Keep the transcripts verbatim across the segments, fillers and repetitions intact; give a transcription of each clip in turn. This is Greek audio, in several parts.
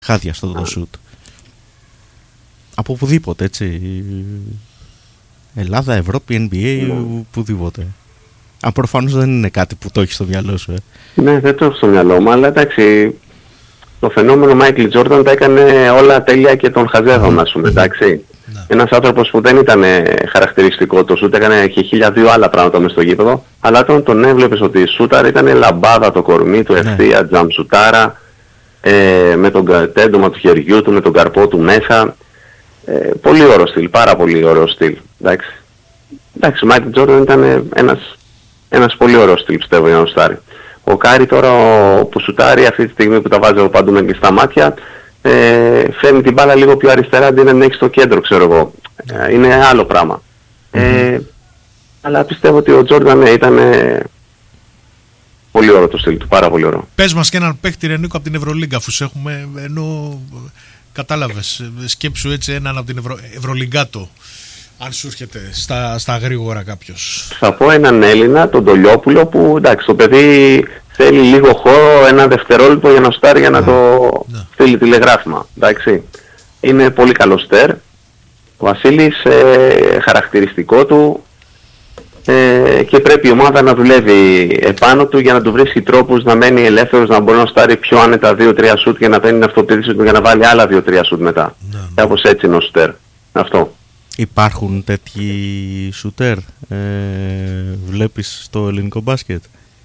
χάδια στο το σουτ. Από οπουδήποτε, έτσι. Ελλάδα, Ευρώπη, N B A, mm. οπουδήποτε. Αν προφανώς δεν είναι κάτι που το έχει στο μυαλό σου. Ε. Ναι, δεν το έχω στο μυαλό μου, αλλά εντάξει, το φαινόμενο Μάικλ Τζόρνταν τα έκανε όλα τέλεια και τον χαζεύαμε, ας πούμε, εντάξει. Mm. Ένας άνθρωπος που δεν ήταν χαρακτηριστικό το σούτ, έκανε και χίλια δύο άλλα πράγματα μες στο γήπεδο, αλλά όταν τον έβλεπες ότι σούταρ ήταν λαμπάδα το κορμί του, ευθεία, τζαμ σουτάρα, ε, με τον τέντομα του χεριού του, με τον καρπό του μέσα. Ε, πολύ ωραίο στυλ, πάρα πολύ ωραίο στυλ. Εντάξει, εντάξει ο Μάικλ Τζόρνταν ήταν ένας, ένας πολύ ωραίο στυλ, πιστεύω, για να σουτάρει. Ο Κάρι τώρα ο, που σουτάρει αυτή τη στιγμή που τα βάζει παντού με κλειστά μάτια, ε, φέρνει την μπάλα λίγο πιο αριστερά αντί να έχει στο κέντρο, ξέρω εγώ. Ε, είναι άλλο πράγμα. Mm-hmm. Ε, αλλά πιστεύω ότι ο Τζόρνταν ναι, ήταν ε, πολύ ωραίο το στυλ του, πάρα πολύ ωραίο. Πες μας και έναν παίχτη, ρε Νίκο, από την Ευρωλίγκα, αφού σε έχουμε, ενώ κατάλαβες, σκέψου έτσι έναν από την Ευρω... Ευρωλιγκάτο, αν σου έρχεται στα, στα γρήγορα κάποιος. Θα πω έναν Έλληνα, τον Τολιόπουλο, που εντάξει, το παιδί θέλει λίγο χώρο, ένα δευτερόλεπτο για να στάρει για να, να το να. στείλει τηλεγράφημα. Εντάξει. Είναι πολύ καλό στέρ. Ο Βασίλης, ε, χαρακτηριστικό του, ε, και πρέπει η ομάδα να δουλεύει επάνω του για να του βρίσκει τρόπους να μένει ελεύθερος, να μπορεί να στάρει πιο άνετα δύο τρία σουτ και να παίρνει την αυτοπεποίθηση του για να βάλει άλλα δύο τρία σουτ μετά. Κάπως έτσι είναι ο στέρ. Αυτό. Υπάρχουν τέτοιοι σουτέρ, ε, βλέπεις στο ελληνικό μπάσκετ?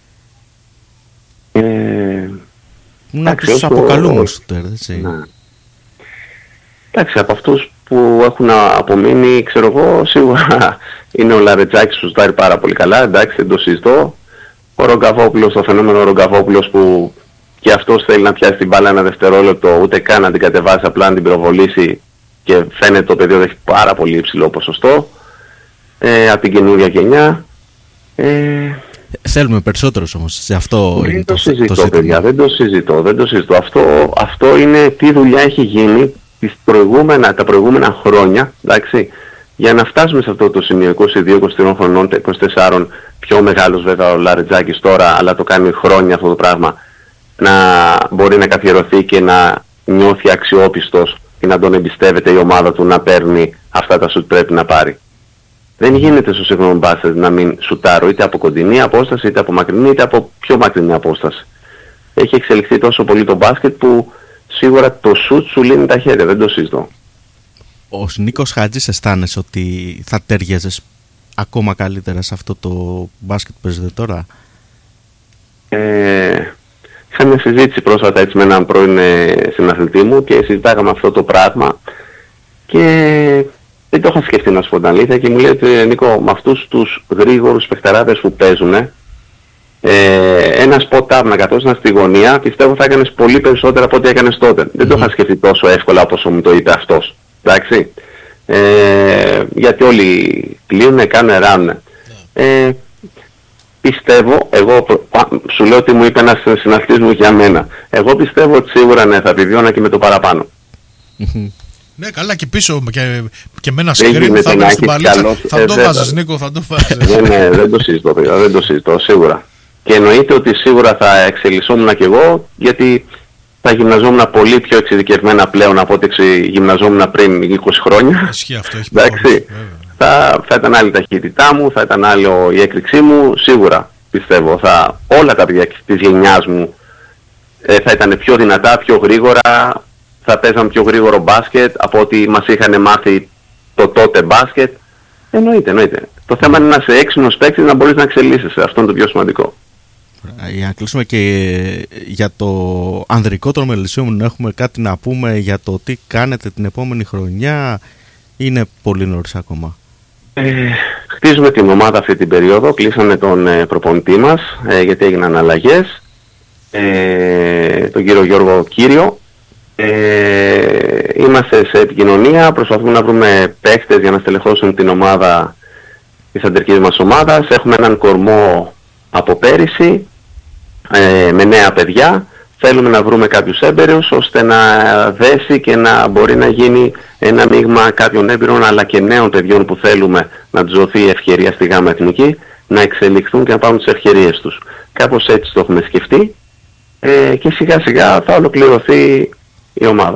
Ε, να τους αποκαλούμε σουτέρ, έτσι. Ναι. Εντάξει, από αυτούς που έχουν απομείνει, ξέρω εγώ, σίγουρα είναι ο Λαρετζάκης που σουτάρει πάρα πολύ καλά, εντάξει, δεν το συζητώ. Ο Ρογκαβόπουλος, το φαινόμενο Ρογκαβόπουλος που και αυτός θέλει να πιάσει την μπάλα ένα δευτερόλεπτο, ούτε καν να την κατεβάσει, απλά να την πυροβολήσει. Και φαίνεται το παιδί ότι έχει πάρα πολύ υψηλό ποσοστό ε, από την καινούργια γενιά. Ε, Θέλουμε περισσότερους όμως, σε αυτό δεν είναι το, το συζητώ, το παιδιά, δεν το συζητώ, δεν το συζητώ. Αυτό, αυτό είναι τι δουλειά έχει γίνει τις προηγούμενα, τα προηγούμενα χρόνια, εντάξει, για να φτάσουμε σε αυτό το σημείο είκοσι δύο είκοσι τρία χρονών, είκοσι τέσσερα, πιο μεγάλος βέβαια ο Λαρετζάκης τώρα, αλλά το κάνει χρόνια αυτό το πράγμα, να μπορεί να καθιερωθεί και να νιώθει αξιόπιστος και να τον εμπιστεύεται η ομάδα του να παίρνει αυτά τα σουτ πρέπει να πάρει. Δεν γίνεται στο σύγχρονο μπάσκετ να μην σουτάρω είτε από κοντινή απόσταση, είτε από μακρινή, είτε από πιο μακρινή απόσταση. Έχει εξελιχθεί τόσο πολύ το μπάσκετ που σίγουρα το σουτ σου λύνει τα χέρια, δεν το συζητώ. Ο Νίκος Χάτζης αισθάνεσαι ότι θα τέριαζες ακόμα καλύτερα σε αυτό το μπάσκετ που παίζετε τώρα? Ε, είχα μια συζήτηση πρόσφατα έτσι με έναν πρώην συναθλητή μου και συζητάγαμε αυτό το πράγμα και δεν το είχα σκεφτεί να σου πω την αλήθεια και μου λέει ότι Νίκο, με αυτούς τους γρήγορους παιχταράδες που παίζουν, ε, ένα spot-up να καθόσουν στη γωνία, πιστεύω θα έκανες πολύ περισσότερα από ό,τι έκανες τότε. Mm-hmm. Δεν το είχα σκεφτεί τόσο εύκολα όπως μου το είπε αυτός. Εντάξει. Ε, γιατί όλοι κλείουνε, κάνουνε, ράνουνε. Yeah. Ε, πιστεύω, εγώ σου λέω ότι μου είπε ένας συναθλητής μου για μένα. Εγώ πιστεύω ότι σίγουρα ναι, θα επιβιώνα και με το παραπάνω. Mm-hmm. Ναι, καλά και πίσω και, και με ένα σκριν θα μπει στην παλίτσα. Καλώς, θα ε, το βάζεις Νίκο, θα το βάζεις. Ναι, ναι, δεν το συζητώ, παιδιά, δεν το συζητώ, σίγουρα. Και εννοείται ότι σίγουρα θα εξελισσόμουν κι εγώ, γιατί θα γυμναζόμουν πολύ πιο εξειδικευμένα πλέον από ό,τι γυμναζόμουν πριν είκοσι χρόνια. Ισχύει αυτό, έχει εντάξει, θα, θα ήταν άλλη η ταχύτητά μου, θα ήταν άλλη η έκρηξή μου, σίγουρα πιστεύω. Θα, όλα τα παιδιά της γενιάς μου ε, θα ήταν πιο δυνατά, πιο γρήγορα, θα παίζαμε πιο γρήγορο μπάσκετ από ό,τι μας είχαν μάθει το τότε μπάσκετ. Εννοείται, εννοείται. Το θέμα είναι να είσαι έξυπνος παίκτης, να μπορείς να εξελίσσεσαι. Αυτό είναι το πιο σημαντικό. Για να κλείσουμε και για το ανδρικό των Μελισσίων, έχουμε κάτι να πούμε για το τι κάνετε την επόμενη χρονιά? Είναι πολύ νωρίς ακόμα? Ε, χτίζουμε την ομάδα αυτή την περίοδο. Κλείσαμε τον ε, προπονητή μας ε, γιατί έγιναν αλλαγές. Ε, τον κύριο Γιώργο Κύριο. Ε, είμαστε σε επικοινωνία, προσπαθούμε να βρούμε παίκτες για να στελεχώσουν την ομάδα της αντρικής μας ομάδας. Έχουμε έναν κορμό από πέρυσι ε, με νέα παιδιά. Θέλουμε να βρούμε κάποιους έμπειρους ώστε να δέσει και να μπορεί να γίνει ένα μείγμα κάποιων έμπειρων αλλά και νέων παιδιών που θέλουμε να τους δοθεί η ευκαιρία στη ΓΑΜΑ Εθνική να εξελιχθούν και να πάρουν τις ευκαιρίες τους. Κάπως έτσι το έχουμε σκεφτεί ε, και σιγά σιγά θα ολοκληρωθεί η ομάδα.